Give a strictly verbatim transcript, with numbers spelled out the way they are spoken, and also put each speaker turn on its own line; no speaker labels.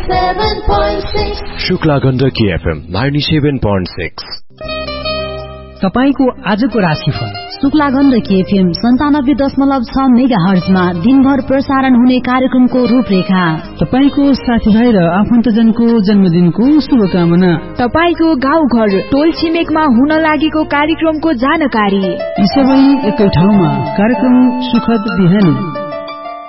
ninety-seven point six.
Shukla Gandaki FM ninety-seven point six.
तपाईको आजको राशिफल।
शुक्ला गण्डकी एफएम सन्तानब्बे दशमलव छ मेगा हर्जमा दिनभर प्रसारण हुने कार्यक्रमको रूपरेखा।
तपाईको साथीभाइ र आफन्तजनको जन्मदिनको शुभकामना।
तपाईको गाउँ घर टोल छिमेकमा हुन लागेको कार्यक्रमको जानकारी।
यी सबै एकै ठाउँमा कार्यक्रम सुखद बिहानी।